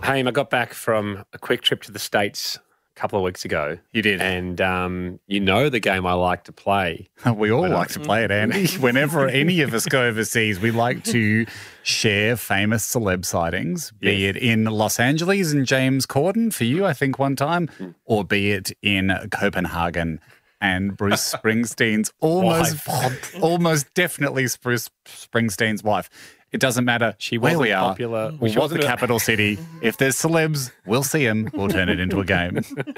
Hey, I got back from a quick trip to the States a couple of weeks ago. You did. And you know the game I like to play. We all like to play it, Andy. Whenever any of us go overseas, we like to share famous celeb sightings, be it in Los Angeles and James Corden for you, I think, one time, or be it in Copenhagen and Bruce Springsteen's almost definitely Bruce Springsteen's wife. It doesn't matter where we are popular. or what the capital city. If there's celebs, we'll see them. We'll turn it into a game.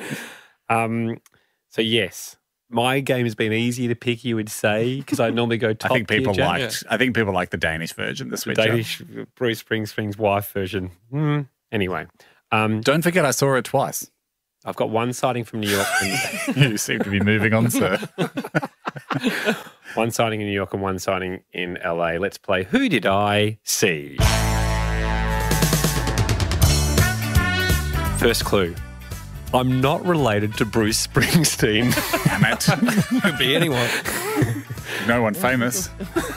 So, yes, my game has been easier to pick, you would say, because I normally go top I think people tier, like the Danish version, the switch Danish Bruce Springsteen's wife version. Anyway. Don't forget I saw her twice. I've got one sighting from New York. You seem to be moving on, sir. One sighting in New York and one sighting in LA. Let's play Who Did I See? First clue. I'm not related to Bruce Springsteen. Damn it. Could be anyone. No one famous.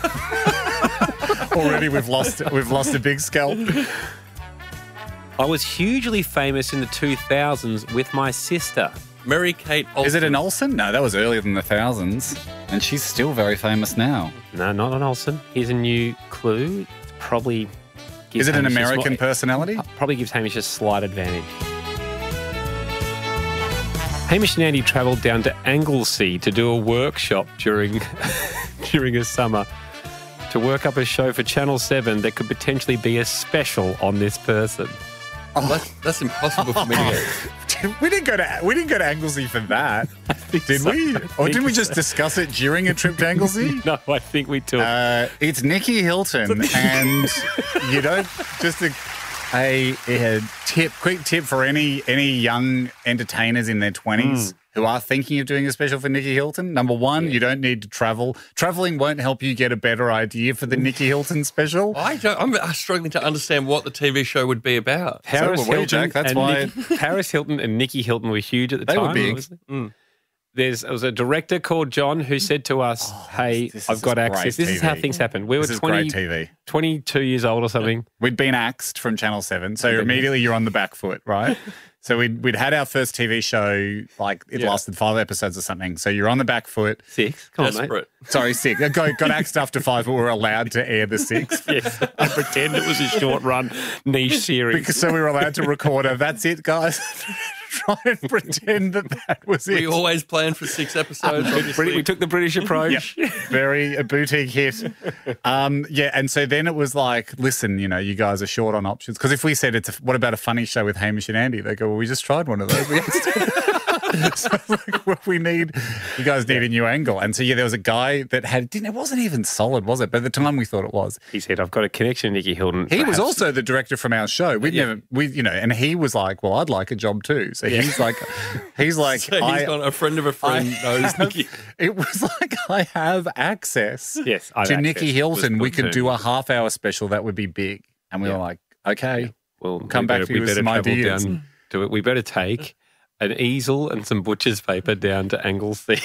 Already we've lost a big scalp. I was hugely famous in the 2000s with my sister. Mary-Kate Olsen. Is it an Olsen? No, that was earlier than the thousands. And she's still very famous now. No, not an Olsen. Here's a new clue. It's probably Is it an American personality? Probably gives Hamish a slight advantage. Hamish and Andy travelled down to Anglesey to do a workshop during a summer to work up a show for Channel 7 that could potentially be a special on this person. That's impossible for me to get. We didn't go to Anglesey for that, did we? Or didn't we just discuss it during a trip to Anglesey? No, I think we took. It's Nikki Hilton, and you don't just a quick tip for any young entertainers in their 20s who are thinking of doing a special for Nikki Hilton. Number one, you don't need to travel. Traveling won't help you get a better idea for the Nikki Hilton special. I'm struggling to understand what the TV show would be about. Paris So were we, Hilton, Jack. That's and why Paris Hilton and Nikki Hilton were huge at the They time. were big. Obviously. There was a director called John who said to us, "Hey, this I've is got great access. This is how TV. things happen." We This were is great TV. 22 years old or something. We'd been axed from Channel 7, so immediately you're on the back foot, right? So we'd had our first TV show, like it lasted 5 episodes or something. So you're on the back foot. 6. Come on, mate. Desperate. Sorry, 6. Got axed after 5, but we're allowed to air the 6. Yes, I pretend it was a short run niche series. So we were allowed to record a, that's it, guys. Try and pretend that was it. We always planned for 6 episodes, obviously. We took the British approach. Very a boutique hit. And so then it was like, listen, you guys are short on options. Because if we said what about a funny show with Hamish and Andy? They go, well, we just tried one of those. So like, well, you guys need a new angle. And so there was a guy that it wasn't even solid, was it? But at the time we thought it was. He said, I've got a connection to Nikki Hilton. He was also the director from our show. And he was like, well, I'd like a job too. So he's like, So he's gone, a friend of a friend knows Nikki. It was like, I have access to Nikki Hilton. We could too. do a half-hour special. That would be big. And we were like, okay, We'll come back to you with some travel ideas. down to it. We better take an easel and some butcher's paper down to Anglesey.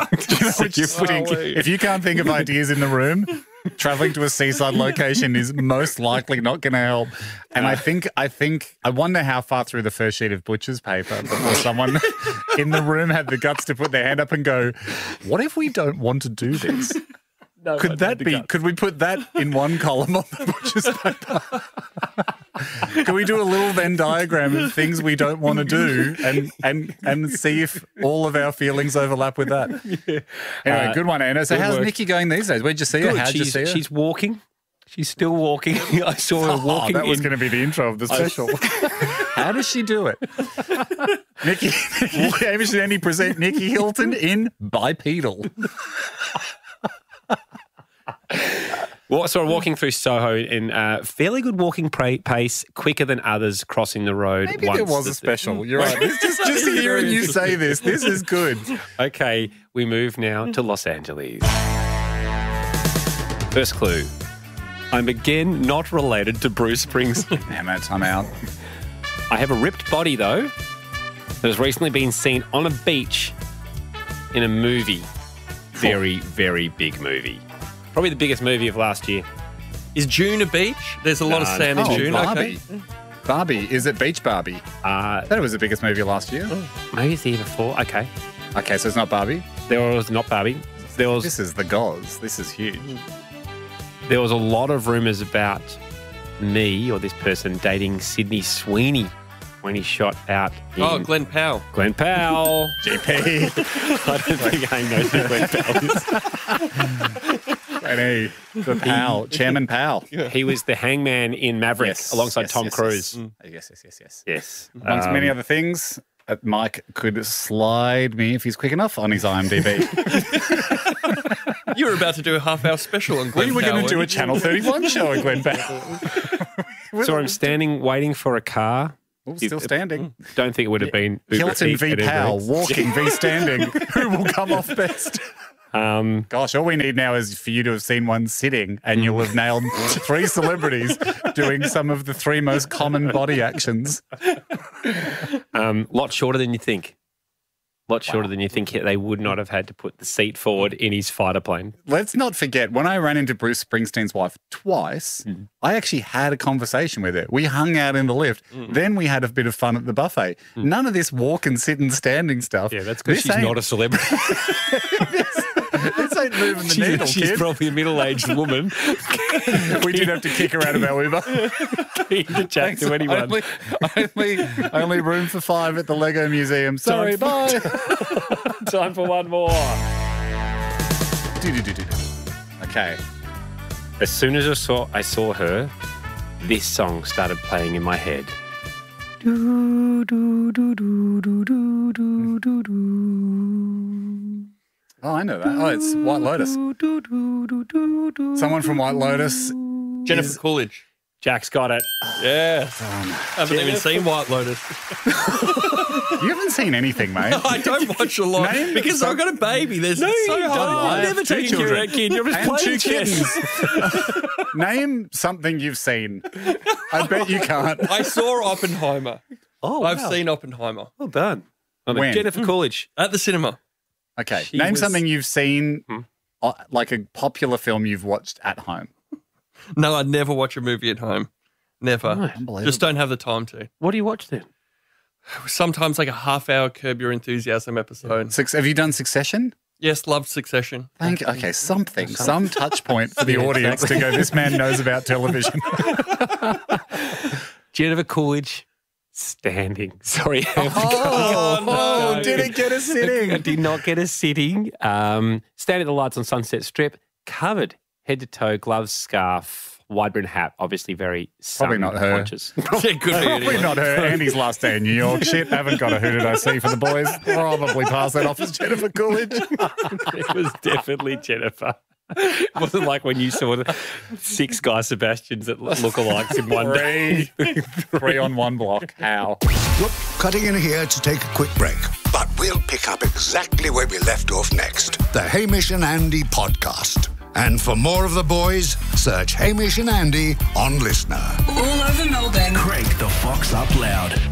If you can't think of ideas in the room, traveling to a seaside location is most likely not going to help. And I wonder how far through the first sheet of butcher's paper before someone in the room had the guts to put their hand up and go, what if we don't want to do this? No, Could we put that in one column on the butcher's paper? Can we do a little Venn diagram of things we don't want to do and see if all of our feelings overlap with that? Yeah. Anyway, good one, Anna. So how's Nikki going these days? Where'd you see her? How'd you see her? She's walking. She's still walking. I saw her walking. That was going to be the intro of the special. How does she do it? Nikki, Hamish and Andy present Nikki Hilton in Bipedal. So walking through Soho in fairly good walking pace, quicker than others crossing the road. Maybe there was a special. You're right. Just hearing you say this is good. Okay, we move now to Los Angeles. First clue. I'm again not related to Bruce Springsteen. Damn it, I'm out. I have a ripped body, though, that has recently been seen on a beach in a movie. Very, very big movie. Probably the biggest movie of last year. Is June a beach? There's a lot of sand in June. Barbie. Okay. Barbie. Is it Beach Barbie? I thought it was the biggest movie last year. Maybe it's the year before. Okay. Okay, so it's not Barbie. There was not Barbie. This is the Goz. This is huge. There was a lot of rumours about me or this person dating Sydney Sweeney when he shot out in Glenn Powell. Glenn Powell. GP. I don't think I know who Glenn Powell is. The Powell, Chairman Powell. He was the hangman in Maverick alongside Tom Cruise. Yes. Yes. Amongst many other things, Mike could slide me if he's quick enough on his IMDb. You were about to do a half-hour special on Glenn Powell. We were going to do a Channel 31 show on Glenn Powell. So I'm standing waiting for a car. Still standing. Don't think it would have been Uber Hilton Eats v. at Uber Powell, Eats. walking v. standing. Who will come off best? Gosh, all we need now is for you to have seen one sitting and you'll have nailed 3 celebrities doing some of the 3 most common body actions. Lot shorter than you think. Shorter than you think. They would not have had to put the seat forward in his fighter plane. Let's not forget, when I ran into Bruce Springsteen's wife twice, I actually had a conversation with her. We hung out in the lift. Then we had a bit of fun at the buffet. None of this walk and sit and standing stuff. Yeah, that's because she's not a celebrity. This ain't moving the needle, She's kid. probably a middle-aged woman. We did have to kick her out of our Uber. Keen to chat to anyone. Only room for 5 at the Lego Museum. Sorry, bye. Time for one more. Okay. As soon as I saw her, this song started playing in my head. Oh, I know that. Oh, it's White Lotus. Someone from White Lotus. Jennifer Coolidge. Jack's got it. Yeah. I haven't even seen White Lotus. You haven't seen anything, mate. I don't watch a lot because I've got a baby. There's so hard. I've never taken care of that kid. You're just And playing 2 chess. kittens. Name something you've seen. I bet you can't. I saw Oppenheimer. Oh, I've seen Oppenheimer Well done. When? Jennifer Coolidge. at the cinema. Okay. She Name was- something you've seen, like a popular film you've watched at home. No, I'd never watch a movie at home. Never. Unbelievable. Just don't have the time to. What do you watch then? Sometimes like a half-hour Curb Your Enthusiasm episode. Have you done Succession? Yes, loved Succession. Thank you. Okay, some touch point for the audience to go, this man knows about television. Jennifer Coolidge. Standing. Sorry. Oh, No. didn't get a I sitting. did not get a sitting. Standing at the lights on Sunset Strip, covered head to toe, gloves, scarf, wide brim hat, obviously very Probably not her. conscious. Yeah, could be Probably anyone. not her. Andy's last day in New York. Shit, haven't got a who did I see for the boys. Probably pass that off as Jennifer Coolidge. It was definitely Jennifer. It wasn't like when you saw the 6 Guy Sebastians that look alikes in one day. 3 on 1 block. How? Look, cutting in here to take a quick break. But we'll pick up exactly where we left off next. The Hamish and Andy podcast. And for more of the boys, search Hamish and Andy on Listener. All over Melbourne. Crank the Fox up loud.